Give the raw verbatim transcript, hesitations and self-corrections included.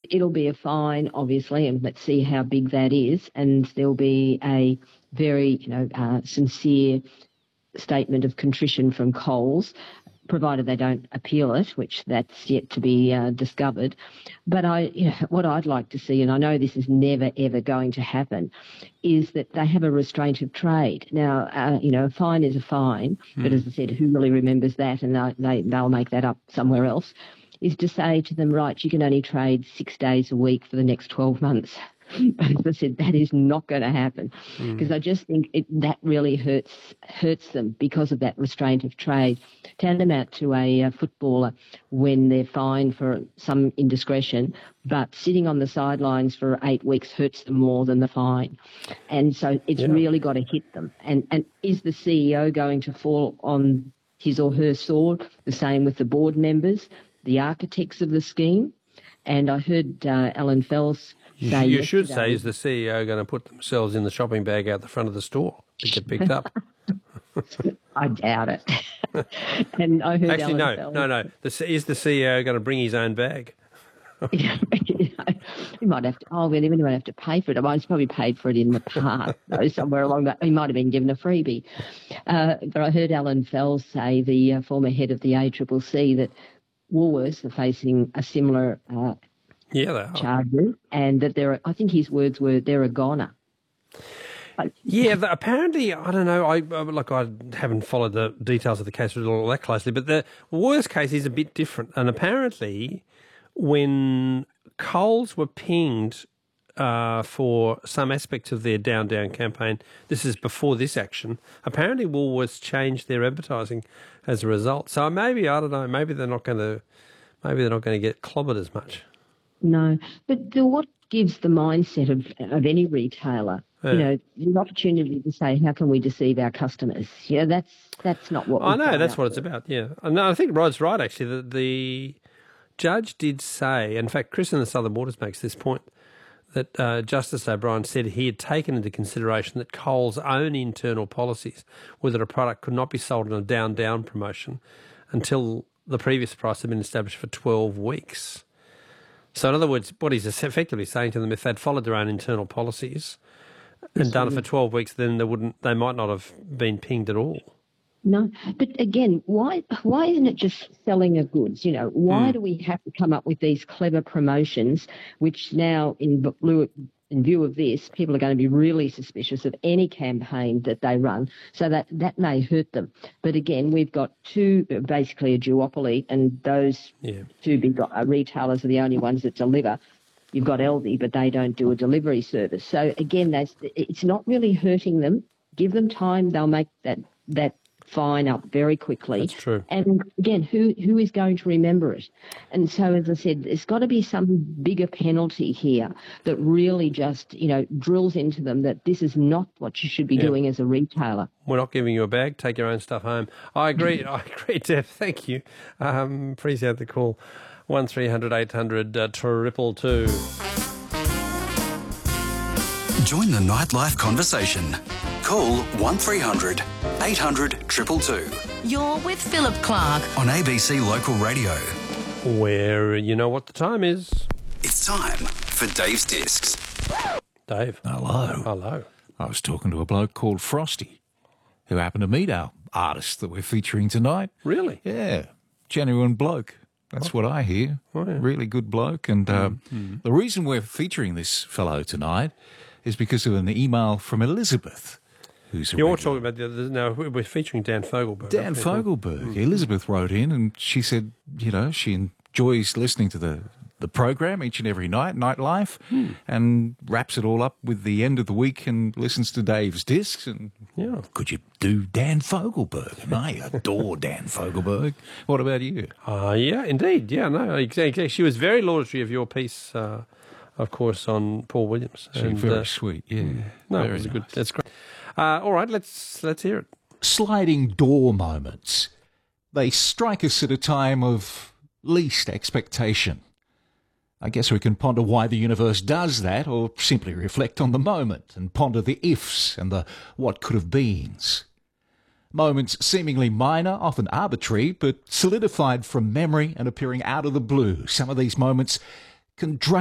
it'll be a fine, obviously, and let's see how big that is. And there'll be a very, you know, uh, sincere statement of contrition from Coles, provided they don't appeal it, which that's yet to be uh, discovered. But I, you know, what I'd like to see, and I know this is never, ever going to happen, is that they have a restraint of trade. Now, uh, you know, a fine is a fine, mm. but as I said, who really remembers that, and they, they, they'll make that up somewhere else, is to say to them, right, you can only trade six days a week for the next twelve months. As I said, that is not going to happen, because mm. I just think it, that really hurts hurts them because of that restraint of trade. Tantamount to a, a footballer when they're fined for some indiscretion, but sitting on the sidelines for eight weeks hurts them more than the fine. And so it's yeah. really got to hit them. And, and is the C E O going to fall on his or her sword? The same with the board members, the architects of the scheme. And I heard uh, Alan Fells You, say you should yesterday, say, is the C E O going to put themselves in the shopping bag out the front of the store to get picked up? I doubt it. And I heard Actually, Alan no, Fells, no, no. The, is the C E O going to bring his own bag? you know, he might have to, oh, well, he might have to pay for it. Well, he's probably paid for it in the past, though, somewhere along that. He might have been given a freebie. Uh, but I heard Alan Fells say, the uh, former head of the A C C C, that Woolworths are facing a similar uh, yeah, they are. charges, and that they're, I think his words were, they're a goner. But, yeah, the, apparently, I don't know, I like I haven't followed the details of the case all that closely, but the Woolworths case is a bit different. And apparently, when Coles were pinged uh, for some aspects of their Down Down campaign, this is before this action, apparently Woolworths changed their advertising as a result. So maybe, I don't know, maybe they're not going to, maybe they're not going to get clobbered as much. No, but the, what gives the mindset of, of any retailer, yeah. you know, the opportunity to say, how can we deceive our customers? Yeah, that's that's not what. I know that's what it's about. Yeah, no, I think Rod's right. Actually, the, the judge did say, in fact, Chris in the Southern Waters makes this point, that uh, Justice O'Brien said he had taken into consideration that Coles' own internal policies were that a product could not be sold in a down down promotion until the previous price had been established for twelve weeks. So in other words, what he's effectively saying to them, if they'd followed their own internal policies and done it for twelve weeks, then they wouldn't, they might not have been pinged at all. No, but again, why why isn't it just selling of goods? You know, why mm. do we have to come up with these clever promotions, which now, in blue, in view of this, people are going to be really suspicious of any campaign that they run, so that that may hurt them. But again, we've got two, basically a duopoly, and those yeah. two big uh, retailers are the only ones that deliver. You've got Aldi, but they don't do a delivery service. So again, that's, it's not really hurting them. Give them time; they'll make that that fine up very quickly. That's true. And again, who who is going to remember it? And so, as I said, there's got to be some bigger penalty here that really just, you know, drills into them that this is not what you should be yeah. doing as a retailer. We're not giving you a bag. Take your own stuff home. I agree. I agree, Deb. Thank you. Um, appreciate the call. One three hundred eight hundred uh, triple two. Join the nightlife conversation. Call one three hundred eight hundred two two two. You're with Philip Clark on A B C Local Radio. Where you know what the time is. It's time for Dave's Discs. Dave. Hello. Hello. I was talking to a bloke called Frosty, who happened to meet our artist that we're featuring tonight. Really? Yeah. Genuine bloke. That's oh. what I hear. Oh, yeah. Really good bloke. And uh, mm-hmm. the reason we're featuring this fellow tonight is because of an email from Elizabeth, who's a You're regular. talking about the, the no, we're featuring Dan Fogelberg. Dan Fogelberg. Mm-hmm. Elizabeth wrote in and she said, you know, she enjoys listening to the, the program each and every night, Nightlife, hmm. and wraps it all up with the end of the week and listens to Dave's Discs. And yeah. could you do Dan Fogelberg? And I adore Dan Fogelberg. What about you? Uh, yeah, indeed. Yeah, no, exactly. She was very laudatory of your piece, uh, of course, on Paul Williams. She's very uh, sweet, yeah. No, very it was nice. a good. That's great. Uh, all right, let's let's hear it. Sliding door moments. They strike us at a time of least expectation. I guess we can ponder why the universe does that, or simply reflect on the moment and ponder the ifs and the what could have beens. Moments seemingly minor, often arbitrary, but solidified from memory and appearing out of the blue. Some of these moments can drain